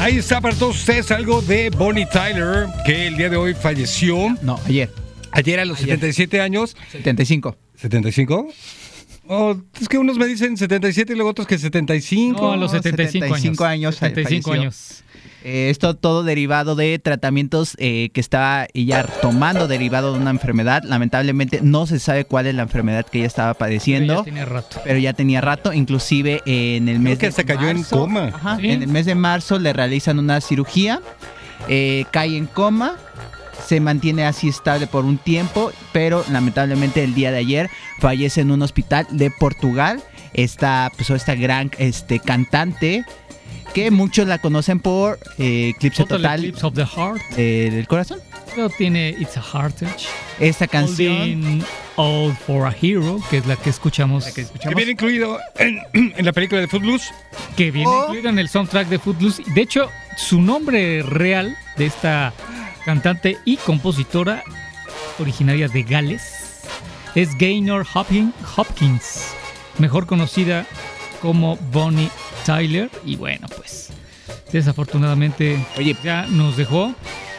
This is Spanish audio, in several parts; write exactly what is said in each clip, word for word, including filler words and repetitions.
Ahí está para todos ustedes algo de Bonnie Tyler, que el día de hoy falleció. No, ayer. Ayer a los ayer. setenta y siete años. setenta y cinco. ¿setenta y cinco? Oh, es que unos me dicen setenta y siete y luego otros que setenta y cinco. No, a los setenta y cinco, setenta y cinco años. setenta y cinco años. Eh, esto todo derivado de tratamientos eh, que estaba ella tomando derivado de una enfermedad. Lamentablemente no se sabe cuál es la enfermedad que ella estaba padeciendo. Pero ya tenía rato. Pero ya tenía rato, inclusive eh, en el mes Creo que de hasta cayó marzo, en coma. Ajá, ¿Sí? En el mes de marzo le realizan una cirugía, eh, cae en coma, se mantiene así estable por un tiempo, pero lamentablemente el día de ayer fallece en un hospital de Portugal. Esta, pues, esta gran este, cantante, que muchos la conocen por eh, Eclipse Total, Total Eclipse of the Heart. eh, del corazón. Pero tiene It's a Heartage. Esta canción Holding All for a Hero, que es la que escuchamos. la que Que escuchamos. viene incluido en, en la película de Footloose. Que viene Oh. incluido en el soundtrack de Footloose. De hecho, su nombre real de esta cantante y compositora originaria de Gales es Gaynor Hopkins, Hopkins, mejor conocida como Bonnie Tyler. Y bueno, pues desafortunadamente Oye, ya nos dejó.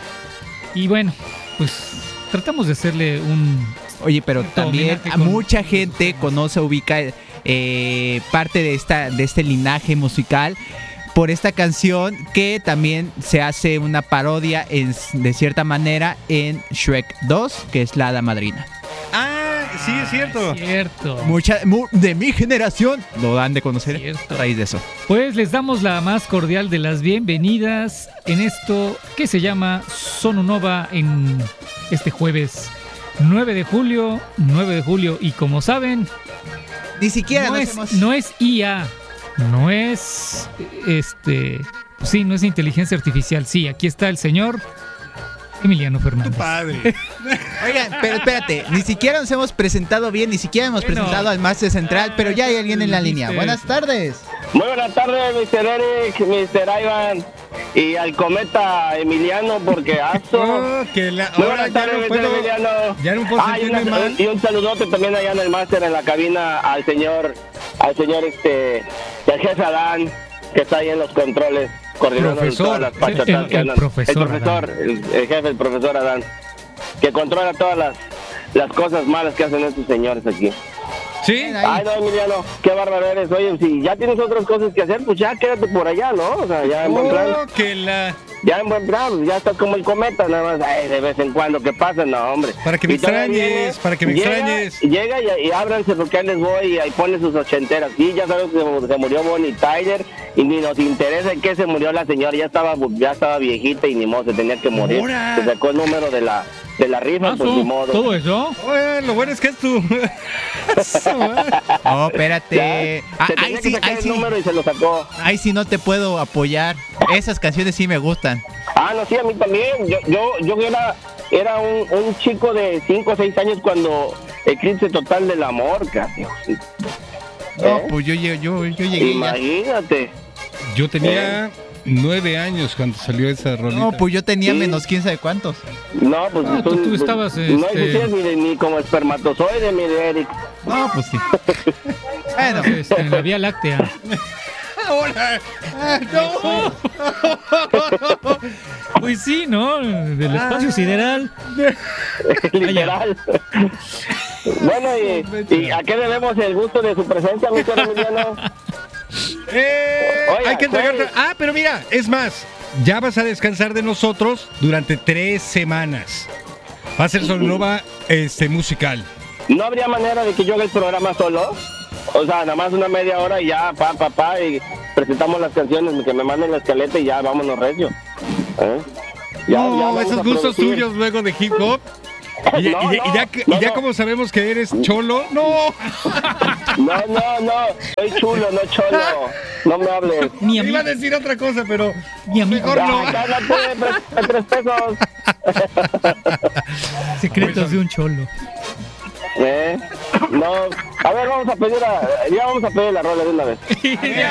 Y bueno, pues tratamos de hacerle un... Oye, pero Cierto también homenaje a con- mucha gente conoce, ubica eh, parte de esta de este linaje musical por esta canción, que también se hace una parodia en, de cierta manera en Shrek dos, que es la hada madrina. Ah, sí, es cierto. Es cierto. Mucha mu- de mi generación lo dan de conocer Cierto. a raíz de eso. Pues les damos la más cordial de las bienvenidas en esto que se llama Sononova en este jueves nueve de julio, nueve de julio, y como saben, Ni siquiera no nos es, hemos- no es I A, no es este, pues sí, no es inteligencia artificial. Sí, aquí está el señor Emiliano Fernández. Padre. Oigan, pero espérate, ni siquiera nos hemos presentado bien, ni siquiera hemos Bueno. presentado al máster central, pero ya hay alguien en la línea. Dijiste- Buenas tardes. Muy buenas tardes, mister Eric, mister Ivan y al cometa Emiliano, porque aso. Oh, que la, Muy ahora buenas ya tardes, no mister puedo, Emiliano. ya no puedo Ah, y, sentirme una- mal. y un saludote también allá en el máster, en la cabina, al señor, al señor este, el jefe Adán, que está ahí en los controles, coordinando Profesor. todas las pachatas El- el- que el andan. profesor El profesor, el, el jefe, el profesor Adán, que controla todas las, las cosas malas que hacen estos señores aquí. ¿Sí? Ay, no, Emiliano, qué bárbaro eres. Oye, si ya tienes otras cosas que hacer, pues ya quédate por allá, ¿no? O sea, ya en buen plan. Oh, que la... Ya en buen plan, pues ya estás como el cometa, nada más. Ay, de vez en cuando, ¿qué pasa? No, hombre. Para que me Y todavía extrañes, viene, para que me llega, extrañes. Llega y, y ábranse porque ahí les voy y ahí pone sus ochenteras. Sí, ya sabes que se, se murió Bonnie Tyler y ni nos interesa en qué se murió la señora. Ya estaba ya estaba viejita y ni modo, se tenía que morir. ¡Ahora! Se sacó el número de la, de la rifa, pues ni modo. ¿Todo eso? Oye, lo bueno es que es tú. Oh, espérate. Ya, Ah, se ahí tenía sí, que sacar ahí el sí. número y se lo sacó. Ahí sí no te puedo apoyar. Esas canciones sí me gustan. Ah, no, sí, a mí también. Yo yo, yo era, era un, un chico de cinco o seis años cuando Eclipse Total del Amor, casi. No, ¿Eh? pues yo, yo, yo, yo llegué ya. Imagínate. Yo tenía nueve años cuando salió esa rolita. No, pues yo tenía Sí. menos quién sabe cuántos. No, pues Ah, tú- tú estabas, No este- existías ni, ni como espermatozoide, mi Eric. No, pues sí. Bueno, Este, en la Vía Láctea. Ahora. Ah, no. Pues sí, ¿no? Del espacio sideral. Literal. Bueno, y, ¿y a qué debemos el gusto de su presencia, mister Emiliano? Eh, Oiga, hay que entregar güey. otra- Ah, pero mira, es más, ya vas a descansar de nosotros durante tres semanas. Va a ser Sononova este, musical. ¿No habría manera de que yo haga el programa solo? O sea, nada más una media hora y ya, pa, pa, pa, y presentamos las canciones, que me manden la escaleta y ya, vámonos recio. ¿Eh? Ya- ya No, vamos esos a gustos producir. tuyos luego de hip hop. Y, ya- No, y ya- y ya, no, que- no, y ya no. como sabemos que eres cholo, no. No, no, no, soy chulo, no cholo. No me hables. Mi Iba amigo. a decir otra cosa, pero Mi amigo. mejor no. Ah, cálmate, pre- tres pesos. Secretos de un cholo. ¿Eh? No, a ver, vamos a pedir a, ya vamos a pedir la rola de una vez.